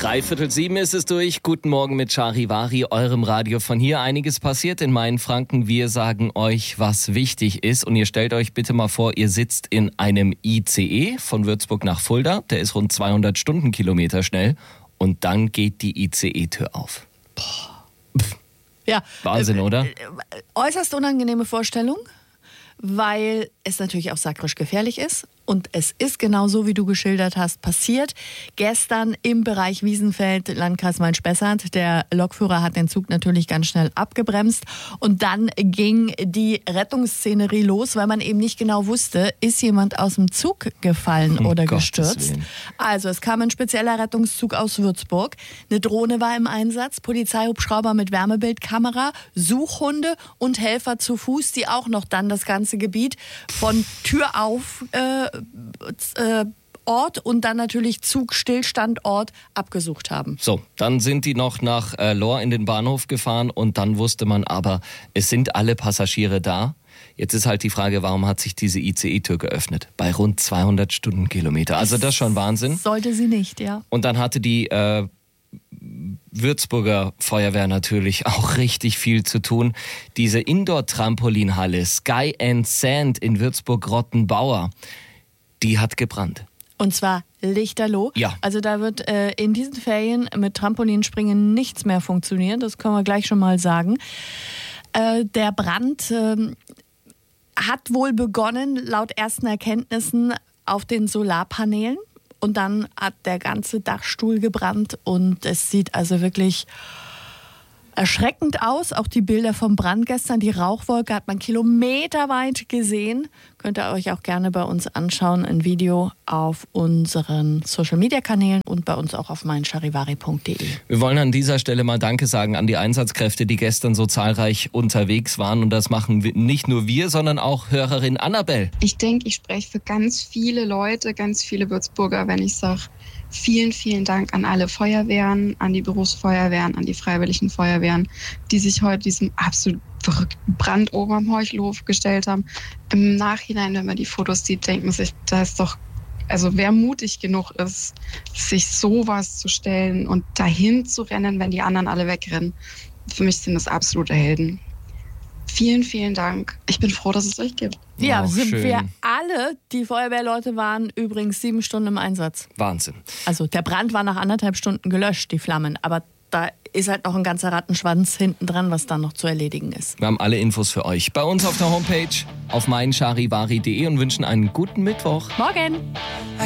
6:45 ist es durch. Guten Morgen mit Charivari, eurem Radio von hier. Einiges passiert in Mainfranken. Wir sagen euch, was wichtig ist. Und ihr stellt euch bitte mal vor, ihr sitzt in einem ICE von Würzburg nach Fulda. Der ist rund 200 Stundenkilometer schnell. Und dann geht die ICE-Tür auf. Ja, Wahnsinn, oder? Äußerst unangenehme Vorstellung, weil es natürlich auch sakrisch gefährlich ist. Und es ist genau so, wie du geschildert hast, passiert. Gestern im Bereich Wiesenfeld, Landkreis Main-Spessart. Der Lokführer hat den Zug natürlich ganz schnell abgebremst. Und dann ging die Rettungsszenerie los, weil man eben nicht genau wusste, ist jemand aus dem Zug gefallen oder gestürzt. Also es kam ein spezieller Rettungszug aus Würzburg. Eine Drohne war im Einsatz, Polizeihubschrauber mit Wärmebildkamera, Suchhunde und Helfer zu Fuß, die auch noch dann das ganze Gebiet von Tür auf Ort und dann natürlich Zugstillstandort abgesucht haben. So, dann sind die noch nach Lohr in den Bahnhof gefahren und dann wusste man aber, es sind alle Passagiere da. Jetzt ist halt die Frage, warum hat sich diese ICE-Tür geöffnet? Bei rund 200 Stundenkilometer. Also das ist schon Wahnsinn. Sollte sie nicht, ja. Und dann hatte die Würzburger Feuerwehr natürlich auch richtig viel zu tun. Diese Indoor-Trampolinhalle Sky and Sand in Würzburg-Rottenbauer, die hat gebrannt. Und zwar lichterloh. Ja. Also da wird in diesen Ferien mit Trampolinspringen nichts mehr funktionieren. Das können wir gleich schon mal sagen. Der Brand hat wohl begonnen, laut ersten Erkenntnissen, auf den Solarpanelen. Und dann hat der ganze Dachstuhl gebrannt und es sieht also wirklich erschreckend aus. Auch die Bilder vom Brand gestern, die Rauchwolke hat man kilometerweit gesehen. Könnt ihr euch auch gerne bei uns anschauen, ein Video auf unseren Social-Media-Kanälen und bei uns auch auf meincharivari.de. Wir wollen an dieser Stelle mal Danke sagen an die Einsatzkräfte, die gestern so zahlreich unterwegs waren. Und das machen nicht nur wir, sondern auch Hörerin Annabelle. Ich denke, ich spreche für ganz viele Leute, ganz viele Würzburger, wenn ich sage, vielen, vielen Dank an alle Feuerwehren, an die Berufsfeuerwehren, an die freiwilligen Feuerwehren, die sich heute diesem absolut verrückten Brand oben am Heuchelhof gestellt haben. Im Nachhinein, wenn man die Fotos sieht, denkt man sich, da ist doch, also wer mutig genug ist, sich sowas zu stellen und dahin zu rennen, wenn die anderen alle wegrennen. Für mich sind das absolute Helden. Vielen, vielen Dank. Ich bin froh, dass es euch gibt. Ja, Oh, sind schön. wir alle. Die Feuerwehrleute waren übrigens 7 Stunden im Einsatz. Wahnsinn. Also der Brand war nach 1,5 Stunden gelöscht, die Flammen. Aber da ist halt noch ein ganzer Rattenschwanz hinten dran, was dann noch zu erledigen ist. Wir haben alle Infos für euch bei uns auf der Homepage auf meincharivari.de und wünschen einen guten Mittwoch. Morgen!